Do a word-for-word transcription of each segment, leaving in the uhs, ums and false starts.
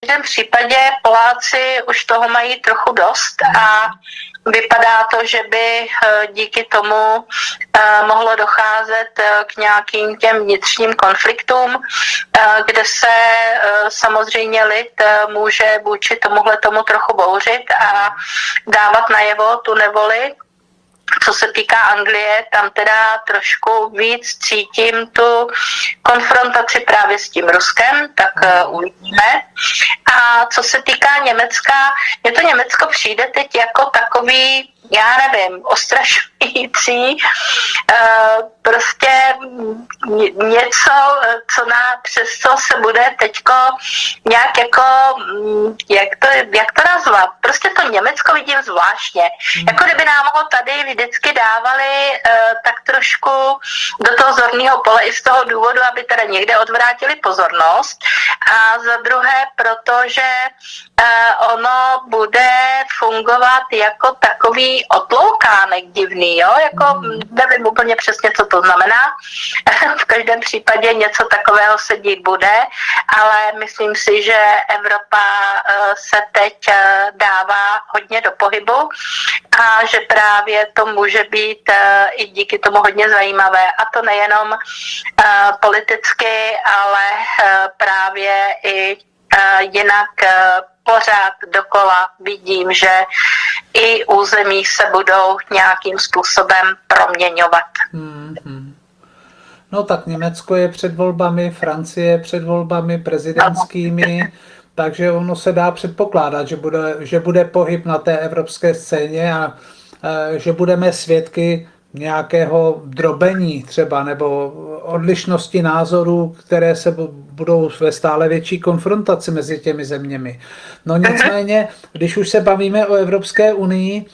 každém případě Poláci už toho mají trochu dost a vypadá to, že by díky tomu mohlo docházet k nějakým těm vnitřním konfliktům, kde se samozřejmě lid může vůči tomuhle tomu trochu bouřit a dávat najevo tu nevoli. Co se týká Anglie, tam teda trošku víc cítím tu konfrontaci právě s tím Ruskem, tak uh, uvidíme. A co se týká Německa, mně to Německo přijde teď jako takový, já nevím, ostrašující, uh, prostě něco, co na, přes co se bude teďko nějak jako, jak to, jak to nazvat, prostě to Německo vidím zvláštně. Hmm. Jako kdyby nám ho tady vždycky dávali uh, tak trošku do toho zorného pole i z toho důvodu, aby teda někde odvrátili pozornost. A za druhé, protože uh, ono bude fungovat jako takový otloukánek divný, jo, jako hmm. nevím úplně přesně, co to znamená. V každém případě něco takového se dít bude, ale myslím si, že Evropa se teď dává hodně do pohybu a že právě to může být i díky tomu hodně zajímavé. A to nejenom politicky, ale právě i jinak pořád dokola vidím, že i území se budou nějakým způsobem proměňovat. Mm-hmm. No tak Německo je před volbami, Francie je před volbami prezidentskými, takže ono se dá předpokládat, že bude, že bude pohyb na té evropské scéně a e, že budeme svědky nějakého drobení třeba nebo odlišnosti názorů, které se budou ve stále větší konfrontaci mezi těmi zeměmi. No nicméně, když už se bavíme o Evropské unii,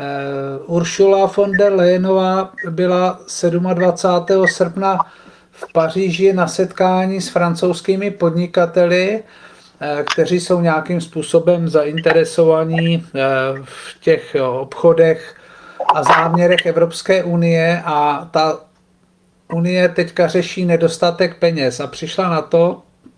Ursula von der Leyenová byla dvacátého sedmého srpna v Paříži na setkání s francouzskými podnikateli, kteří jsou nějakým způsobem zainteresovaní v těch obchodech a záměrech Evropské unie a ta unie teďka řeší nedostatek peněz a přišla na to,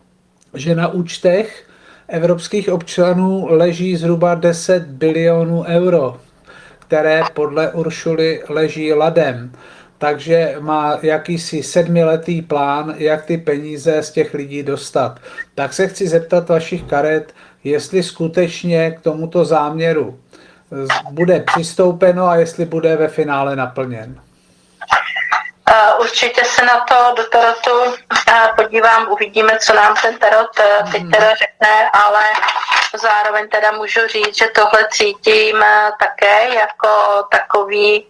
že na účtech evropských občanů leží zhruba deset bilionů euro, které podle Uršuly leží ladem. Takže má jakýsi sedmiletý plán, jak ty peníze z těch lidí dostat. Tak se chci zeptat vašich karet, jestli skutečně k tomuto záměru bude přistoupeno a jestli bude ve finále naplněn. Určitě se na to do tarotu podívám, uvidíme, co nám ten tarot teď teda řekne, ale zároveň teda můžu říct, že tohle cítím také jako takový,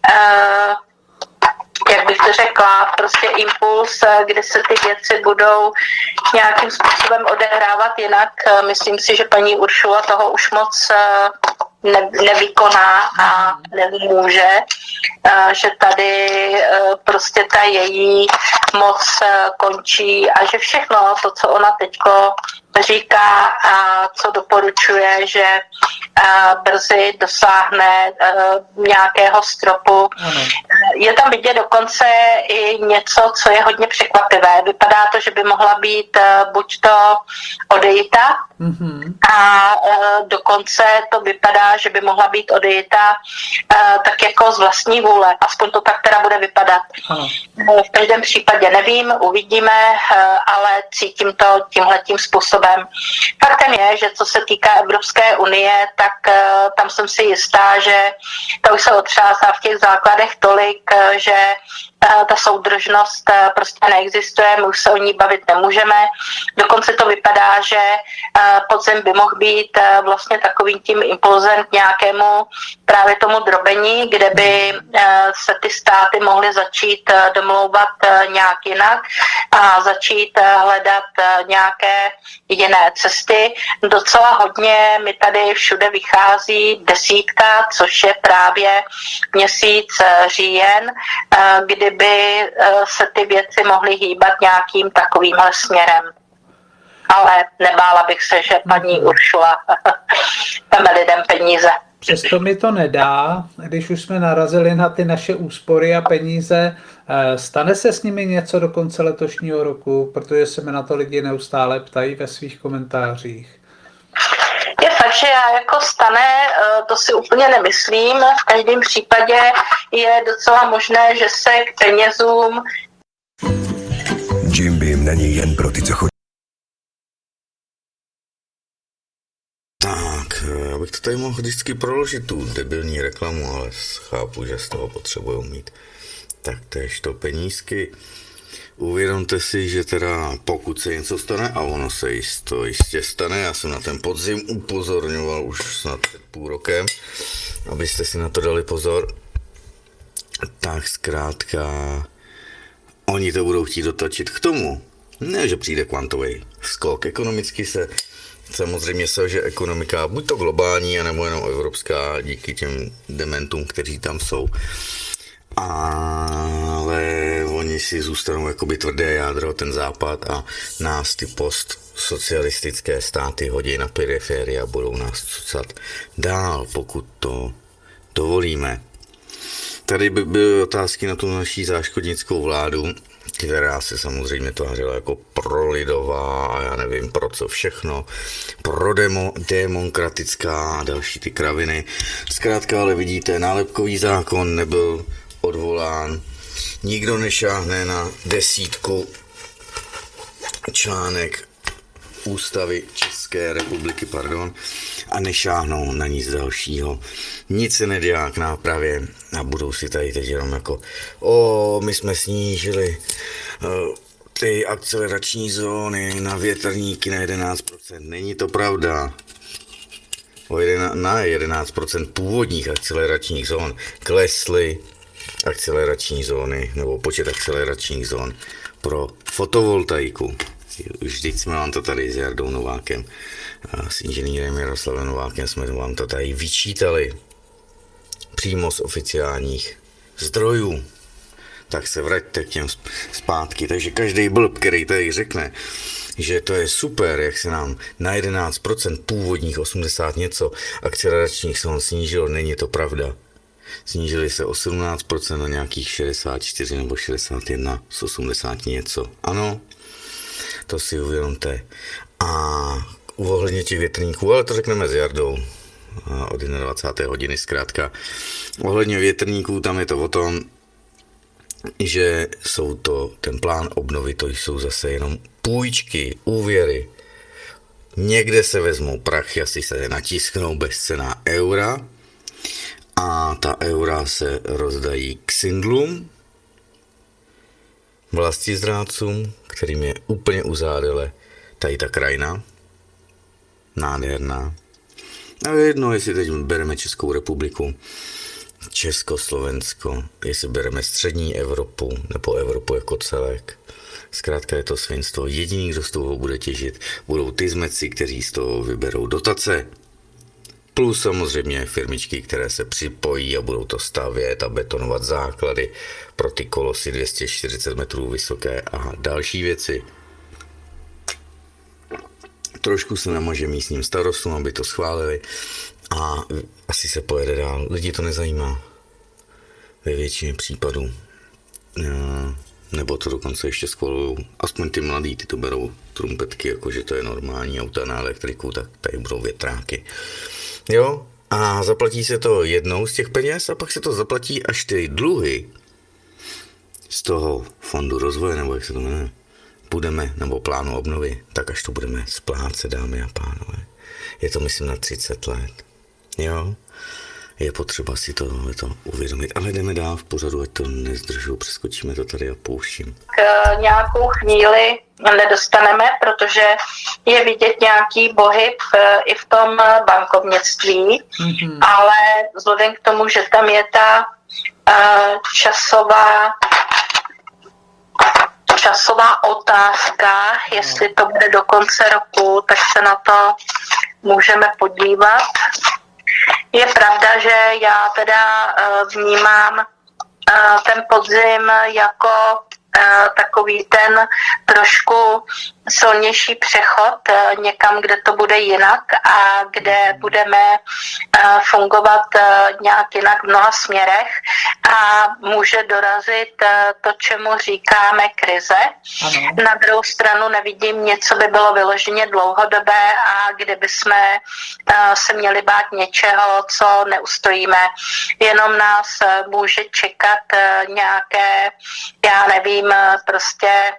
jak bych to řekla, prostě impuls, kdy se ty věci budou nějakým způsobem odehrávat jinak. Myslím si, že paní Uršula toho už moc ne, nevykoná a nemůže, že tady prostě ta její moc končí a že všechno to, co ona teďko říká a co doporučuje, že brzy dosáhne nějakého stropu. Ano. Je tam vidět dokonce i něco, co je hodně překvapivé. Vypadá to, že by mohla být buď to odejita, mm-hmm. a dokonce to vypadá, že by mohla být odejita tak jako z vlastní vůle. Aspoň to tak teda bude vypadat. Ano. V každém případě nevím, uvidíme, ale cítím to tímhletím způsobem. Faktem je, že co se týká Evropské unie, tak tam jsem si jistá, že to už se otřásá v těch základech tolik, že ta soudržnost prostě neexistuje, my už se o ní bavit nemůžeme. Dokonce to vypadá, že podzim by mohl být vlastně takovým tím impulzem k nějakému právě tomu drobení, kde by se ty státy mohly začít domlouvat nějak jinak a začít hledat nějaké jiné cesty. Docela hodně mi tady všude vychází desítka, což je právě měsíc říjen, kdy by se ty věci mohly hýbat nějakým takovýmhle směrem. Ale nebála bych se, že paní Uršula veme lidem peníze. Přesto mi to nedá, když už jsme narazili na ty naše úspory a peníze, stane se s nimi něco do konce letošního roku, protože se mi na to lidi neustále ptají ve svých komentářích. fakt, že já jako stane, to si úplně nemyslím. V každém případě je docela možné, že se k penězům... Jim Beam není jen pro ty, co chodí. Tak, já bych to tady mohl vždycky proložit tu debilní reklamu, ale chápu, že z toho potřebuju mít. Tak tež to penízky. Uvědomte si, že teda pokud se něco stane, a ono se jisto jistě stane, já jsem na ten podzim upozorňoval už snad před půl rokem, abyste si na to dali pozor, tak zkrátka oni to budou chtít dotačit k tomu. Ne, že přijde kvantový skok. Ekonomicky se samozřejmě selže ekonomika, buď to globální, anebo jenom evropská, díky těm dementům, kteří tam jsou. Ale oni si zůstanou jakoby tvrdé jádro, ten západ, a nás ty postsocialistické státy hodí na periferii a budou nás cucat dál, pokud to dovolíme. Tady by byly otázky na tu naší záškodnickou vládu, která se samozřejmě tvářila jako prolidová a já nevím pro co všechno, pro demo, demokratická a další ty kraviny. Zkrátka, ale vidíte, nálepkový zákon nebyl odvolán, nikdo nešáhne na desítku článek Ústavy České republiky, pardon, a nešáhnou na nic dalšího. Nic se nedělá k nápravě a budou si tady teď jenom jako o, my jsme snížili uh, ty akcelerační zóny na větrníky na jedenáct procent. Není to pravda. O jeden, na jedenáct procent původních akceleračních zón klesly akcelerační zóny, nebo počet akceleračních zón pro fotovoltaiku. Vždyť jsme vám to tady s Jardou Novákem, s inženýrem Jaroslavem Novákem jsme vám to tady vyčítali přímo z oficiálních zdrojů. Tak se vraťte k těm zpátky. Takže každý blb, který tady řekne, že to je super, jak se nám na jedenáct procent původních osmdesát něco akceleračních zón snížilo, není to pravda. Snížili se o sedmnáct procent na nějakých šedesát čtyři nebo šedesát jedna z osmdesát něco. Ano, to si uvědomte. A ohledně těch větrníků, ale to řekneme s Jardou od dvacáté hodiny zkrátka. Ohledně větrníků tam je to o tom, že jsou to, ten plán obnovy, to jsou zase jenom půjčky, úvěry. Někde se vezmou prachy, asi se natisknou bezcenná eura a ta eura se rozdají k syndlům, vlastizrádcům, kterým je úplně uzádele tady ta krajina, nádherná. A jedno, jestli teď bereme Českou republiku, Československo, jestli bereme střední Evropu nebo Evropu jako celek. Zkrátka je to svinstvo. Jediný, kdo z toho bude těžit, budou ty zmeci, kteří z toho vyberou dotace. Plus samozřejmě firmičky, které se připojí a budou to stavět a betonovat základy pro ty kolosy dvě stě čtyřicet metrů vysoké a další věci. Trošku se namaže místním starostům, aby to schválili a asi se pojede dál. Lidi to nezajímá ve většině případů. Nebo to dokonce ještě schvalují. Aspoň ty mladí, ty to berou trumpetky, jakože to je normální auta na elektriku, tak tady budou větráky. Jo, a zaplatí se to jednou z těch peněz a pak se to zaplatí, až ty dluhy z toho fondu rozvoje, nebo jak se to jmenuje, budeme, nebo plánu obnovy, tak až to budeme splácet, dámy a pánové. Je to, myslím, na třicet let. Jo, je potřeba si to, to uvědomit. Ale jdeme dál v pořadu, ať to nezdržu, přeskočíme to tady a pouštím. K nějakou chvíli nedostaneme, protože je vidět nějaký pohyb i v tom bankovnictví, mm-hmm. ale vzhledem k tomu, že tam je ta uh, časová časová otázka, jestli to bude do konce roku, tak se na to můžeme podívat. Je pravda, že já teda uh, vnímám uh, ten podzim jako takový ten trošku silnější přechod někam, kde to bude jinak a kde budeme fungovat nějak jinak v mnoha směrech a může dorazit to, čemu říkáme krize. Ano. Na druhou stranu nevidím nic, co by bylo vyloženě dlouhodobé a kde bychom se měli bát něčeho, co neustojíme. Jenom nás může čekat nějaké, já nevím, prostě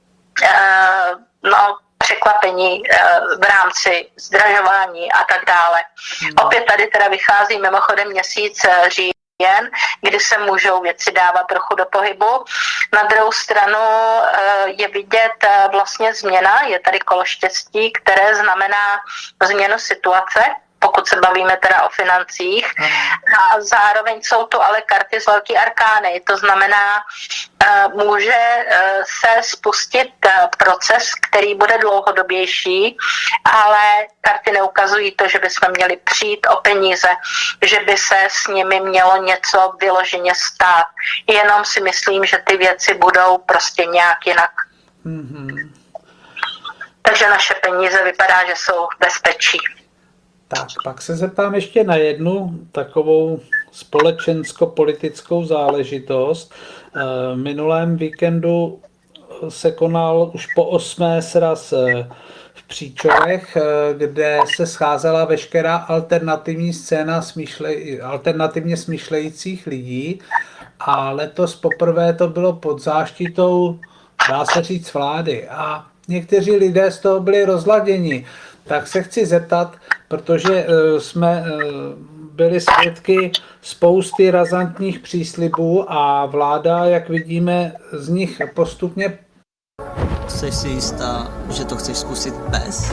no, překvapení v rámci zdražování a tak dále. Hmm. Opět tady teda vychází mimochodem měsíc říjen, kdy se můžou věci dávat trochu do pohybu. Na druhou stranu je vidět vlastně změna, je tady kolo štěstí, které znamená změnu situace, pokud se bavíme teda o financích. A zároveň jsou to ale karty z velké arkány, to znamená, může se spustit proces, který bude dlouhodobější, ale karty neukazují to, že bychom měli přijít o peníze, že by se s nimi mělo něco vyloženě stát. Jenom si myslím, že ty věci budou prostě nějak jinak. Mm-hmm. Takže naše peníze vypadá, že jsou v bezpečí. Tak, pak se zeptám ještě na jednu takovou společensko-politickou záležitost. V minulém víkendu se konal už po osmé sraz v Příčovech, kde se scházela veškerá alternativní scéna smýšlej, alternativně smýšlejících lidí a letos poprvé to bylo pod záštitou, dá se říct, vlády a někteří lidé z toho byli rozladěni. Tak se chci zeptat, protože jsme byli svědky spousty razantních příslibů a vláda, jak vidíme, z nich postupně... Jsi si jistá, že to chceš zkusit bez?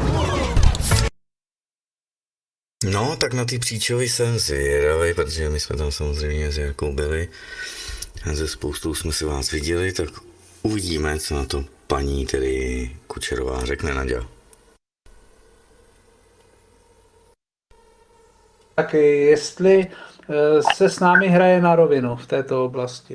No, tak na ty Příčovy jsem zvědavý, protože my jsme tam samozřejmě s Jarkou byli a ze spoustou jsme si vás viděli, tak uvidíme, co na to paní tedy Kučerová řekne, Naďa. Tak jestli se s námi hraje na rovinu v této oblasti?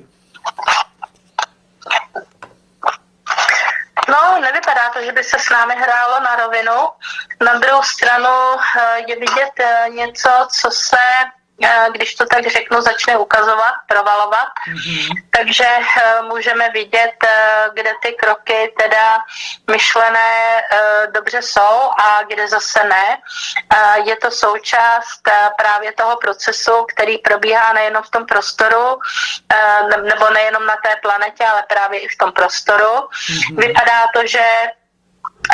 No, nevypadá to, že by se s námi hrálo na rovinu. Na druhou stranu je vidět něco, co se, když to tak řeknu, začne ukazovat, provalovat. Mm-hmm. Takže můžeme vidět, kde ty kroky teda myšlené dobře jsou a kde zase ne. Je to součást právě toho procesu, který probíhá nejenom v tom prostoru, nebo nejenom na té planetě, ale právě i v tom prostoru. Mm-hmm. Vypadá to, že